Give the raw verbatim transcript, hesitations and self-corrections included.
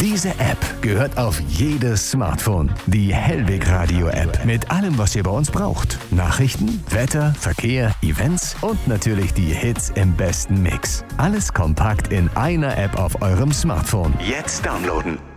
Diese App gehört auf jedes Smartphone. Die Hellweg Radio App mit allem, was ihr bei uns braucht. Nachrichten, Wetter, Verkehr, Events und natürlich die Hits im besten Mix. Alles kompakt in einer App auf eurem Smartphone. Jetzt downloaden.